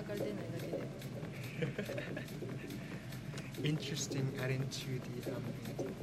から出ないだけで。 Interesting adding to the